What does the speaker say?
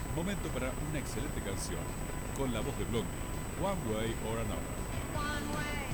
Momento para una excelente canción, con la voz de Blondie, One Way or Another. One way